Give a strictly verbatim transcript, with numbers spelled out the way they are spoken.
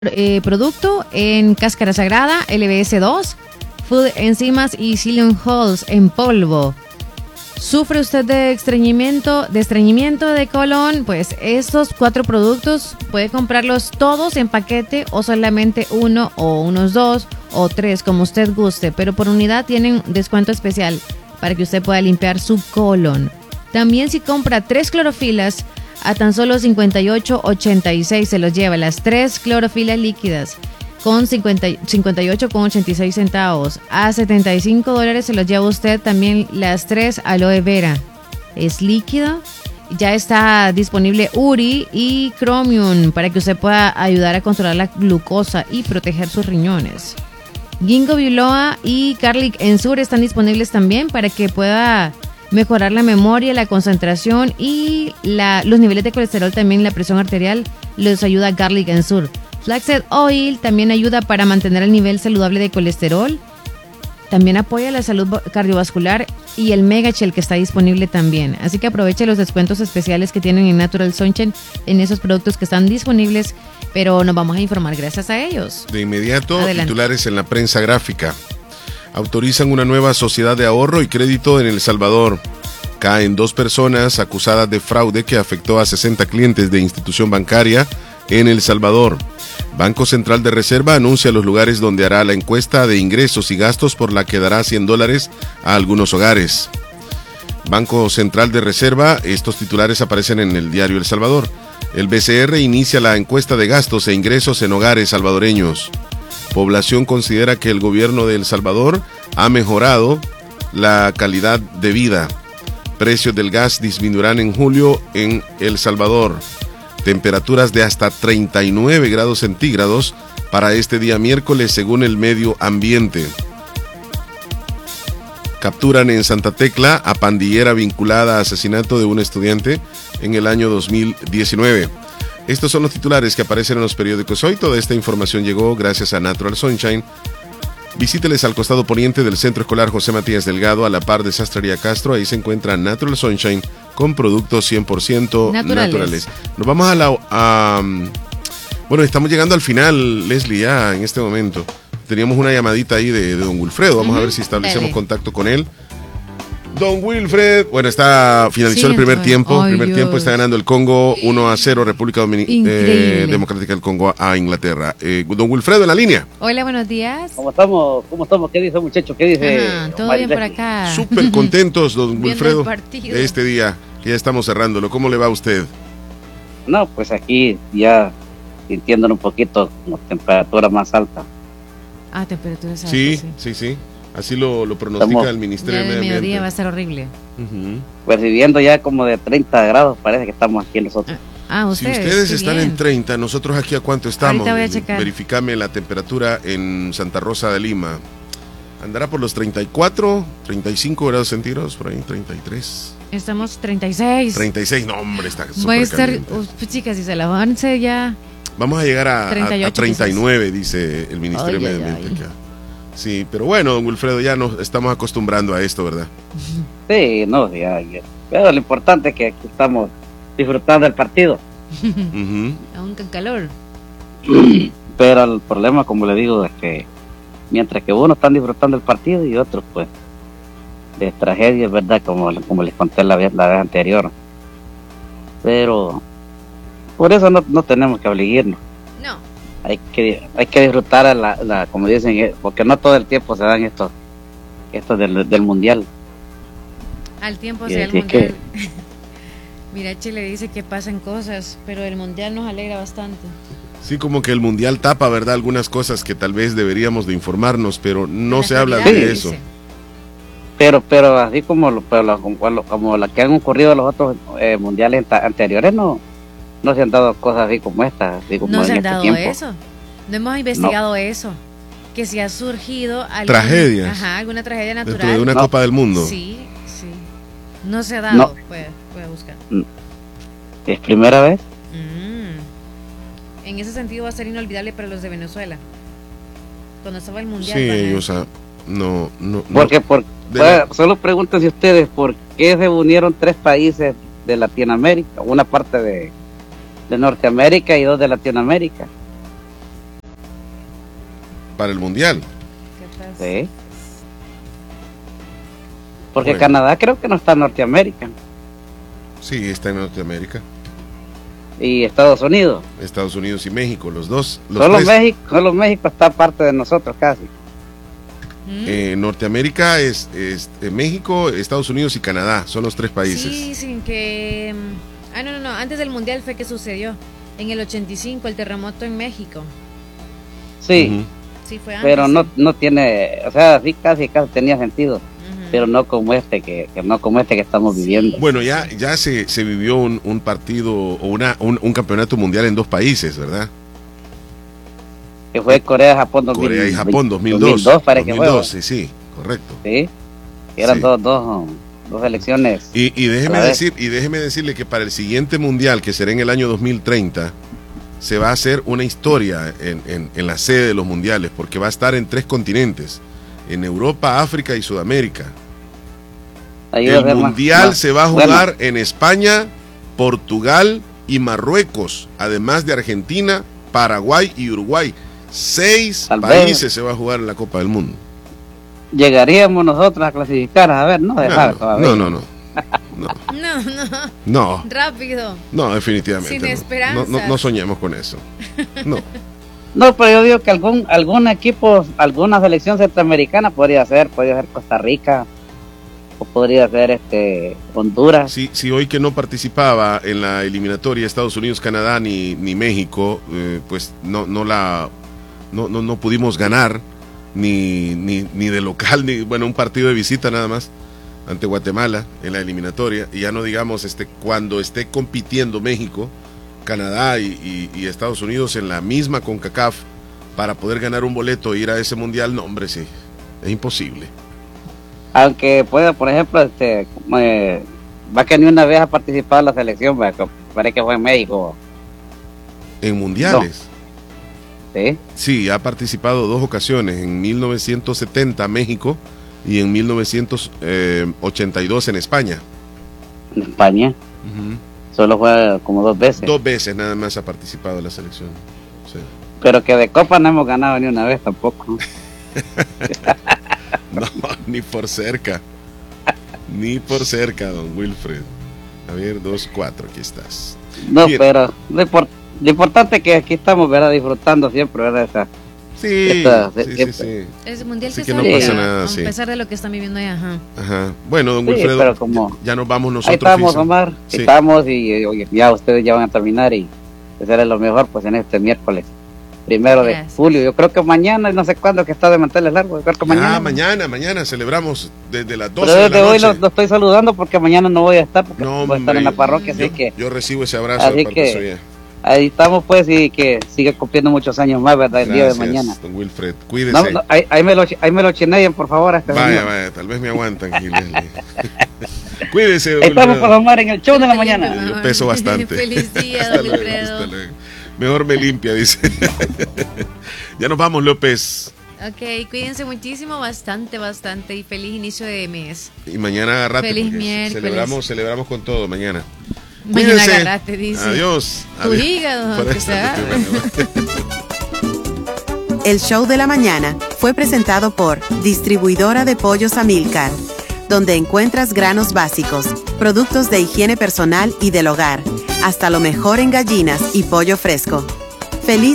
Eh, producto en cáscara sagrada, L B S dos, Food enzimas y Psyllium Hulls en polvo. ¿Sufre usted de estreñimiento, de estreñimiento de colon? Pues estos cuatro productos puede comprarlos todos en paquete o solamente uno o unos dos o tres, como usted guste, pero por unidad tienen descuento especial para que usted pueda limpiar su colon. También si compra tres clorofilas a tan solo cincuenta y ocho ochenta y seis se los lleva, las tres clorofilas líquidas con cincuenta, cincuenta y ocho ochenta y seis centavos. A setenta y cinco dólares se los lleva usted también las tres aloe vera. Es líquido. Ya está disponible Uri y Chromium para que usted pueda ayudar a controlar la glucosa y proteger sus riñones. Ginkgo biloba y Garlic Ensure están disponibles también para que pueda mejorar la memoria, la concentración y la, los niveles de colesterol, también la presión arterial, les ayuda Garlic Ensure. Flaxseed Oil también ayuda para mantener el nivel saludable de colesterol. También apoya la salud cardiovascular y el Mega Shell que está disponible también. Así que aproveche los descuentos especiales que tienen en Natural Sunshine en esos productos que están disponibles, pero nos vamos a informar gracias a ellos. De inmediato, Adelante. Titulares en la prensa gráfica. Autorizan una nueva sociedad de ahorro y crédito en El Salvador. Caen dos personas acusadas de fraude que afectó a sesenta clientes de institución bancaria en El Salvador. Banco Central de Reserva anuncia los lugares donde hará la encuesta de ingresos y gastos por la que dará cien dólares a algunos hogares. Banco Central de Reserva, estos titulares aparecen en el diario El Salvador. El B C R inicia la encuesta de gastos e ingresos en hogares salvadoreños. Población considera que el gobierno de El Salvador ha mejorado la calidad de vida. Precios del gas disminuirán en julio en El Salvador. Temperaturas de hasta treinta y nueve grados centígrados para este día miércoles según el medio ambiente. Capturan en Santa Tecla a pandillera vinculada a asesinato de un estudiante en el año dos mil diecinueve. Estos son los titulares que aparecen en los periódicos hoy. Toda esta información llegó gracias a Natural Sunshine. Visíteles al costado poniente del Centro Escolar José Matías Delgado, a la par de Sastrería Castro. Ahí se encuentra Natural Sunshine con productos cien por ciento naturales. naturales. Nos vamos a la... A, bueno, estamos llegando al final, Leslie, ya en este momento. Teníamos una llamadita ahí de, de don Wilfredo. Vamos uh-huh. a ver si establecemos Dale. contacto con él. Don Wilfred, bueno, está finalizó sí, el primer tiempo. El primer Dios. tiempo está ganando el Congo uno a cero, República Dominic- eh, Democrática del Congo a Inglaterra. Eh, don Wilfredo en la línea. Hola, buenos días. ¿Cómo estamos? ¿Cómo estamos? ¿Qué dice, muchacho? ¿Qué dice? Ajá, todo bien por acá. Súper contentos, don Wilfredo, de este día que ya estamos cerrándolo. ¿Cómo le va a usted? No, pues aquí ya sintiéndolo un poquito con temperatura más alta. Ah, temperatura más alta. Sí, sí, sí. sí. Así lo, lo pronostica Estamos, el Ministerio de Medio Ambiente. El mediodía va a estar horrible. Uh-huh. Percibiendo ya como de treinta grados, parece que estamos aquí nosotros. Ah, ustedes. Si ustedes están bien. en treinta, nosotros aquí a cuánto estamos. Ahorita voy a checar. Verificame la temperatura en Santa Rosa de Lima. Andará por los treinta y cuatro, treinta y cinco grados centígrados, por ahí, treinta y tres. Estamos treinta y seis. treinta y seis, no hombre, está súper Voy a estar, caliente. uh, chicas, si se la van a ya. Vamos a llegar a, treinta y ocho, a, a treinta y nueve, dice el Ministerio ay, de Medio ay, Ambiente ay. acá. Sí, pero bueno, don Wilfredo, ya nos estamos acostumbrando a esto, ¿verdad? Sí, no, ya, ya. Pero lo importante es que aquí estamos disfrutando del partido. Uh-huh. Aún con calor. Pero el problema, como le digo, es que mientras que unos están disfrutando del partido y otros, pues, de tragedias, ¿verdad? Como, como les conté la vez, la vez anterior. Pero por eso no, no tenemos que obligarnos. No. Hay que hay que disfrutar a la, la como dicen, porque no todo el tiempo se dan estos estos del, del mundial. Al tiempo y sea el mundial. Que... Mira, Chile dice que pasan cosas, pero el mundial nos alegra bastante. Sí, como que el mundial tapa, ¿verdad? Algunas cosas que tal vez deberíamos de informarnos, pero no la se habla sí. de eso. Pero pero así como lo, pero lo, como, como las que han ocurrido los otros eh, mundiales anteriores, no no se han dado cosas así como estas, así como no en se han este dado tiempo. eso. No hemos investigado no. eso. Que si ha surgido algún, tragedias. Ajá, alguna tragedia natural. Dentro de una no. Copa del Mundo. Sí, sí. No se ha dado. No. Puede, puede buscar. ¿Es primera vez? Mm. En ese sentido va a ser inolvidable para los de Venezuela. Cuando estaba el mundial. Sí, o sea, no, no. Porque no. por, La... solo pregúntense ustedes por qué se unieron tres países de Latinoamérica, una parte de, de Norteamérica y dos de Latinoamérica. para el Mundial. Sí. Porque Bueno. Canadá creo que no está en Norteamérica. Sí, está en Norteamérica. Y Estados Unidos. Estados Unidos y México, los dos. Los Solo tres. México, solo México está parte de nosotros casi. Eh, Norteamérica es, es eh, México, Estados Unidos y Canadá. Son los tres países. Sí, sin que... Ah, no, no, no. Antes del Mundial fue que sucedió. En el ochenta y cinco, el terremoto en México. Sí, Ujú. Sí, fue antes. pero no sí. no tiene, o sea, sí casi casi tenía sentido, Ujú. pero no como este que, que no como este que estamos Sí. viviendo. Bueno, ya, ya se, se vivió un, un partido o una, un, un campeonato mundial en dos países, ¿verdad? Que fue Corea-Japón dos mil Corea y Japón dos mil dos. parece que fue. dos mil dos, sí, sí, correcto. Sí, que eran Sí. dos, dos, dos elecciones. Y, y déjeme A ver. decir, y déjeme decirle que para el siguiente mundial, que será en el año dos mil treinta, se va a hacer una historia en, en, en la sede de los mundiales, porque va a estar en tres continentes, en Europa, África y Sudamérica. Ahí va a El ser más- mundial más- se va a bueno, jugar en España, Portugal y Marruecos, además de Argentina, Paraguay y Uruguay. Seis Tal vez. países se va a jugar en la Copa del Mundo. llegaríamos nosotros a clasificar, a ver, no, dejar todavía. No, no, no. No, No, no. no, Rápido. no, definitivamente. Sin no. esperanzas. No, no, no soñemos con eso. No. No, pero yo digo que algún algún equipo, alguna selección centroamericana podría ser, podría ser Costa Rica o podría ser este Honduras. Si, si hoy que no participaba en la eliminatoria Estados Unidos, Canadá ni, ni México, eh, pues no, no la no, no, no pudimos ganar ni, ni, ni de local, ni bueno, un partido de visita nada más ante Guatemala en la eliminatoria, y ya no digamos este cuando esté compitiendo México, Canadá y, y, y Estados Unidos en la misma CONCACAF para poder ganar un boleto e ir a ese mundial, no hombre, sí, es imposible. Aunque pueda, por ejemplo, este eh, va que ni una vez ha participado en la selección, ¿verdad? Que parece que fue en México. En mundiales. Sí, Sí, ha participado dos ocasiones, en mil novecientos setenta México y en mil novecientos ochenta y dos en España. en España. Ujú. Solo fue como dos veces. Dos veces nada más ha participado la selección. Sí. Pero que de Copa no hemos ganado ni una vez tampoco. No, ni por cerca. Ni por cerca, don Wilfred. A ver, dos, cuatro, aquí estás. No, Bien. pero lo, import- lo importante es que aquí estamos, ¿verdad? Disfrutando siempre, ¿verdad? Esa, Sí, Esta- sí, sí, siempre. sí. Es mundial Así que que está no pasa cerca, nada, a sí. pesar de lo que están viviendo allá. Ajá. Ajá. Bueno, don Sí, Wilfredo, pero como- ya, ya nos vamos nosotros. ahí estamos, fíjese. Omar. Sí. Estamos y, y ya ustedes ya van a terminar y será lo mejor pues en este miércoles primero de Gracias. julio. Yo creo que mañana, no sé cuándo, que está de manteles largos. Yo creo que mañana. Ah, mañana, mañana celebramos desde las doce Pero de desde la hoy noche. lo, lo estoy saludando porque mañana no voy a estar, porque No, voy a estar en la hombre, parroquia, yo, así que yo recibo ese abrazo así de parte que- suya. ahí estamos pues y que siga cumpliendo muchos años más, ¿verdad? El día de Gracias, mañana. don Wilfred. Cuídese. No, no, ahí, ahí me lo, ahí me lo chineen, por favor. a este Vaya, señor. vaya, tal vez me aguantan, Gil Leslie. Cuídese, don Ahí estamos Wilfredo. con Omar en el show de la mañana. Yo peso bastante. Feliz día, Hasta don luego, Wilfredo. hasta luego. Mejor me limpia, dice. Ya nos vamos, López. Ok, cuídense muchísimo, bastante, bastante y feliz inicio de mes. Y mañana agarrate. Feliz porque miércoles. Celebramos, celebramos con todo mañana. Mañana Cuídense. agarrate, dice. Adiós. Tu Adiós. hígado, Por aunque eso, sea. El show de la mañana fue presentado por Distribuidora de Pollos Amilcar, donde encuentras granos básicos, productos de higiene personal y del hogar, hasta lo mejor en gallinas y pollo fresco. Feliz